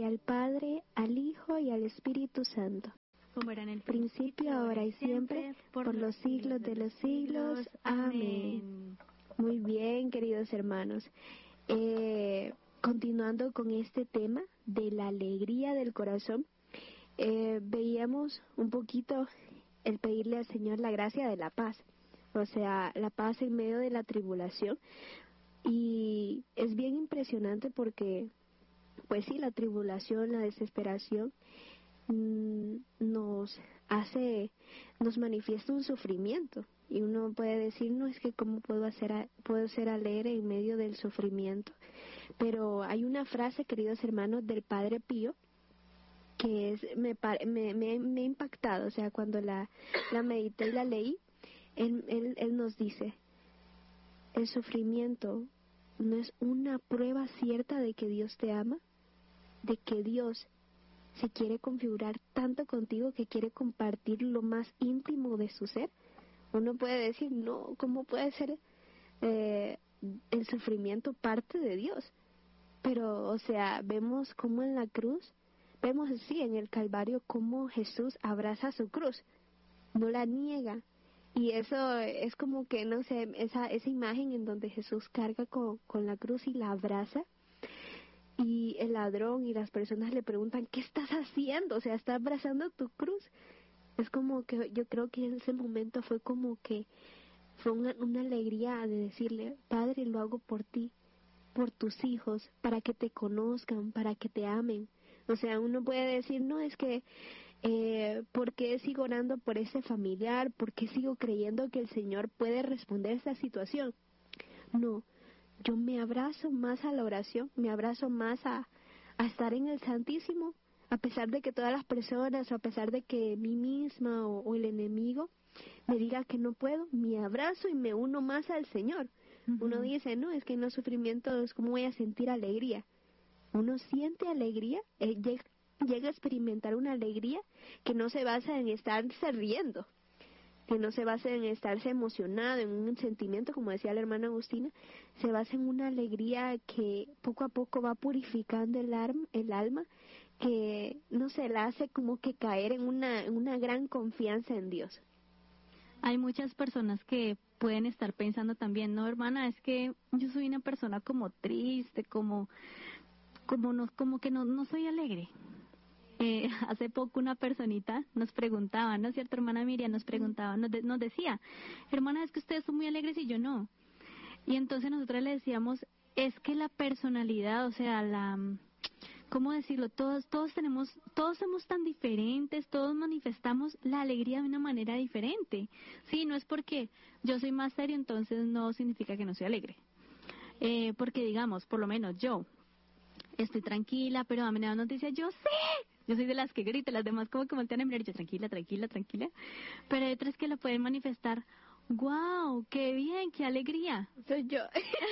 al Padre, al Hijo y al Espíritu Santo, como era en el principio, ahora y siempre, por los siglos de los siglos. Amén. Muy bien, queridos hermanos. Continuando con este tema de la alegría del corazón, veíamos un poquito el pedirle al Señor la gracia de la paz, o sea, la paz en medio de la tribulación. Y es bien impresionante porque, pues sí, la tribulación, la desesperación nos manifiesta un sufrimiento, y uno puede decir, no, es que cómo puedo ser alegre en medio del sufrimiento. Pero hay una frase, queridos hermanos, del Padre Pío que me ha impactado. O sea, cuando la medité y la leí, él nos dice: el sufrimiento no es una prueba cierta de que Dios te ama, de que Dios se quiere configurar tanto contigo que quiere compartir lo más íntimo de su ser. Uno puede decir, no, ¿cómo puede ser el sufrimiento parte de Dios? Pero, o sea, vemos cómo en la cruz, vemos sí, en el Calvario, cómo Jesús abraza su cruz, no la niega. Y eso es como que, no sé, esa imagen en donde Jesús carga con la cruz y la abraza. Y el ladrón y las personas le preguntan, ¿qué estás haciendo? O sea, está abrazando tu cruz. Es como que yo creo que en ese momento fue como que fue una alegría de decirle, Padre, lo hago por ti, por tus hijos, para que te conozcan, para que te amen. O sea, uno puede decir, no, es que ¿por qué sigo orando por ese familiar? ¿Por qué sigo creyendo que el Señor puede responder a esta situación? No, yo me abrazo más a la oración, me abrazo más a estar en el Santísimo, a pesar de que todas las personas, o a pesar de que mí misma o el enemigo me diga que no puedo, me abrazo y me uno más al Señor. Uh-huh. Uno dice, no, es que en los sufrimientos, ¿cómo voy a sentir alegría? Uno siente alegría, llega a experimentar una alegría que no se basa en estarse riendo, que no se basa en estarse emocionado, en un sentimiento, como decía la hermana Agustina, se basa en una alegría que poco a poco va purificando el alma, que, no sé, la hace como que caer en una gran confianza en Dios. Hay muchas personas que pueden estar pensando también, no, hermana, es que yo soy una persona como triste, como que no soy alegre. Hace poco una personita nos preguntaba, ¿no es cierto, hermana Miriam? Nos preguntaba, nos decía, hermana, es que ustedes son muy alegres y yo no. Y entonces nosotros le decíamos, es que la personalidad, o sea, ¿cómo decirlo? Todos somos tan diferentes, todos manifestamos la alegría de una manera diferente. Sí, no es porque yo soy más serio, entonces no significa que no soy alegre. Porque digamos, por lo menos yo estoy tranquila, pero a menudo nos dice, yo soy de las que grita, las demás como que voltean a mirar y yo, tranquila. Pero hay otras que lo pueden manifestar, ¡wow! ¡Qué bien! ¡Qué alegría! Soy yo.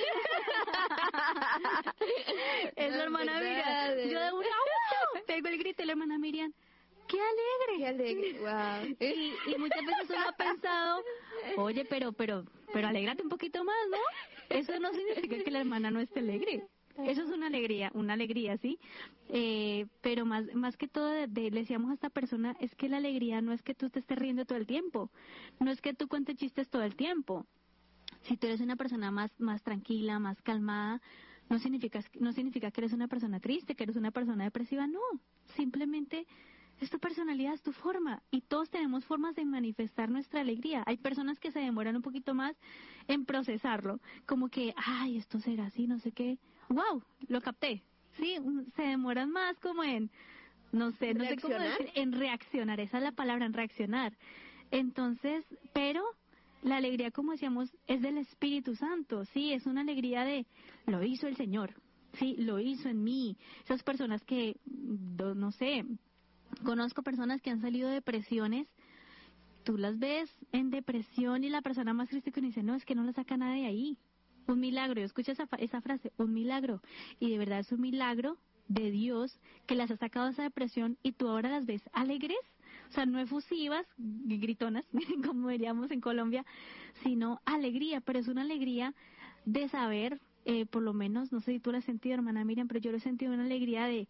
Es la hermana Miriam. Yo de una, ¡wow! Pego el grito y la hermana Miriam, ¡qué alegre! ¡Qué alegre! ¡Wow! Y muchas veces uno ha pensado, oye, pero alégrate un poquito más, ¿no? Eso no significa que la hermana no esté alegre. Eso es una alegría, ¿sí? Pero más que todo, le decíamos a esta persona, es que la alegría no es que tú te estés riendo todo el tiempo, no es que tú cuentes chistes todo el tiempo. Si tú eres una persona más tranquila, más calmada, no significa que eres una persona triste, que eres una persona depresiva, no. Simplemente es tu personalidad, es tu forma, y todos tenemos formas de manifestar nuestra alegría. Hay personas que se demoran un poquito más en procesarlo, como que, ay, esto será así, no sé qué. ¡Wow! Lo capté. Sí, se demoran más como en, no sé cómo decir, en reaccionar. Esa es la palabra, en reaccionar. Entonces, pero la alegría, como decíamos, es del Espíritu Santo. Sí, es una alegría de, lo hizo el Señor. Sí, lo hizo en mí. Esas personas que, no sé, conozco personas que han salido de depresiones, tú las ves en depresión y la persona más triste que uno dice, no, es que no la saca nada de ahí. Un milagro, yo escucho esa frase, un milagro, y de verdad es un milagro de Dios que las ha sacado de esa depresión y tú ahora las ves alegres, o sea, no efusivas, gritonas, como diríamos en Colombia, sino alegría, pero es una alegría de saber, por lo menos, no sé si tú la has sentido, hermana Miriam, pero yo lo he sentido, una alegría de,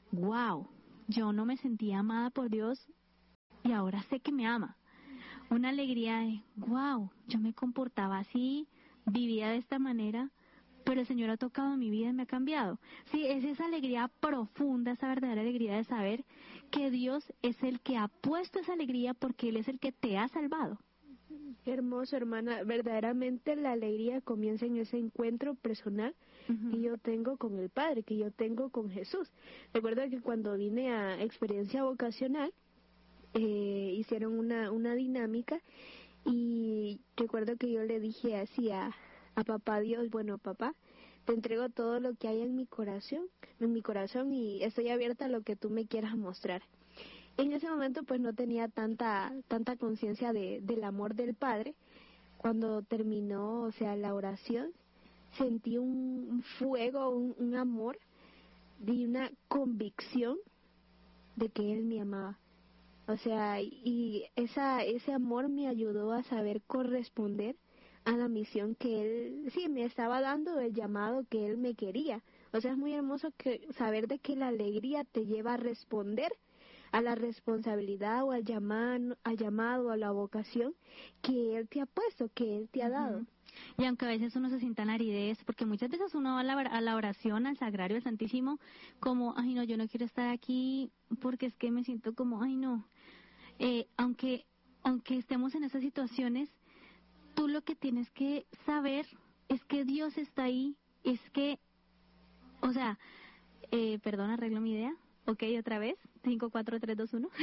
wow, yo no me sentía amada por Dios y ahora sé que me ama. Una alegría de, wow, yo me comportaba así, vivía de esta manera, pero el Señor ha tocado mi vida y me ha cambiado. Sí, es esa alegría profunda, esa verdadera alegría de saber que Dios es el que ha puesto esa alegría porque Él es el que te ha salvado. Qué hermoso, hermana. Verdaderamente la alegría comienza en ese encuentro personal que yo tengo con el Padre, que yo tengo con Jesús. Recuerdo que cuando vine a experiencia vocacional, hicieron una dinámica y recuerdo que yo le dije así a papá Dios, bueno, papá, te entrego todo lo que hay en mi corazón y estoy abierta a lo que tú me quieras mostrar. En ese momento pues no tenía tanta conciencia del amor del Padre. Cuando terminó, o sea, la oración, sentí un fuego, un amor y una convicción de que Él me amaba. O sea, y ese amor me ayudó a saber corresponder a la misión que Él, sí, me estaba dando, el llamado que Él me quería. O sea, es muy hermoso saber de que la alegría te lleva a responder a la responsabilidad o al llamado, a la vocación que Él te ha puesto, que Él te ha dado. Y aunque a veces uno se sienta en aridez, porque muchas veces uno va a la oración, al Sagrario, al Santísimo, como, ay no, yo no quiero estar aquí porque es que me siento como, ay no. Aunque estemos en esas situaciones, tú lo que tienes que saber es que Dios está ahí, es que, o sea, perdón, arreglo mi idea. Ok, otra vez, 5, 4, 3, 2, 1.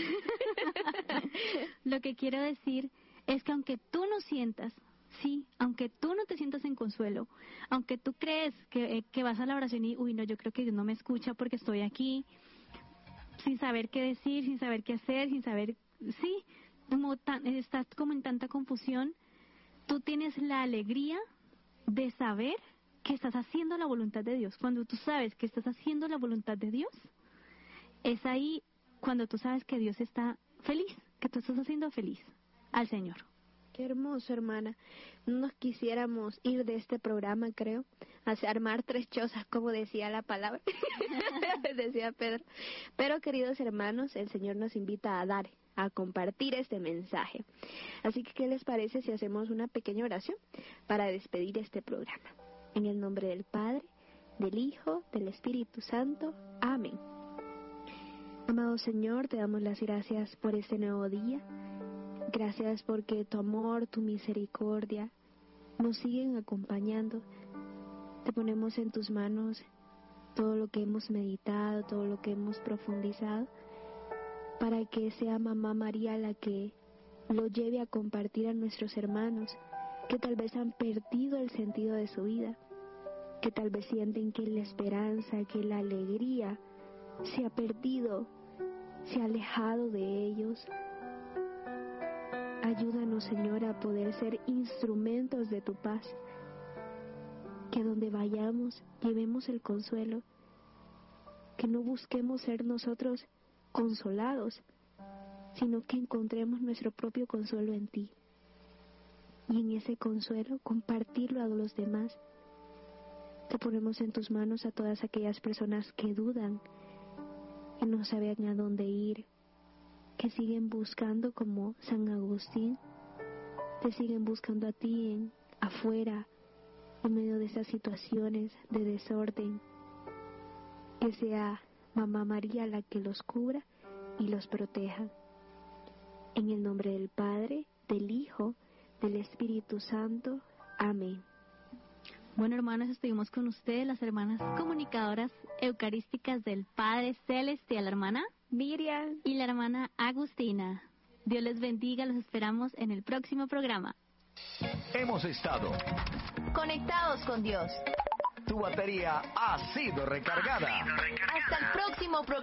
Lo que quiero decir es que aunque tú no sientas, sí, aunque tú no te sientas en consuelo, aunque tú crees que vas a la oración y, uy, no, yo creo que Dios no me escucha porque estoy aquí, sin saber qué decir, sin saber qué hacer, sin saber, sí, estás como en tanta confusión, tú tienes la alegría de saber que estás haciendo la voluntad de Dios. Cuando tú sabes que estás haciendo la voluntad de Dios, es ahí cuando tú sabes que Dios está feliz, que tú estás haciendo feliz al Señor. Qué hermoso, hermana. No nos quisiéramos ir de este programa, creo, a armar 3 chozas, como decía la palabra, decía Pedro. Pero, queridos hermanos, el Señor nos invita a compartir este mensaje. Así que, ¿qué les parece si hacemos una pequeña oración para despedir este programa? En el nombre del Padre, del Hijo, del Espíritu Santo. Amén. Amado Señor, te damos las gracias por este nuevo día. Gracias porque tu amor, tu misericordia nos siguen acompañando. Te ponemos en tus manos todo lo que hemos meditado, todo lo que hemos profundizado, para que sea Mamá María la que lo lleve a compartir a nuestros hermanos que tal vez han perdido el sentido de su vida, que tal vez sienten que la esperanza, que la alegría se ha perdido, se ha alejado de ellos. Ayúdanos, Señor, a poder ser instrumentos de tu paz, que donde vayamos llevemos el consuelo, que no busquemos ser nosotros consolados, sino que encontremos nuestro propio consuelo en ti, y en ese consuelo compartirlo a los demás. Te ponemos en tus manos a todas aquellas personas que dudan, que no saben a dónde ir, que siguen buscando como San Agustín, te siguen buscando a ti afuera, en medio de esas situaciones de desorden. Que sea Mamá María la que los cubra y los proteja. En el nombre del Padre, del Hijo, del Espíritu Santo. Amén. Bueno, hermanos, estuvimos con ustedes, las hermanas comunicadoras eucarísticas del Padre Celestial, la hermana Miriam y la hermana Agustina. Dios les bendiga, los esperamos en el próximo programa. Hemos estado conectados con Dios. Tu batería ha sido recargada. Hasta el próximo programa.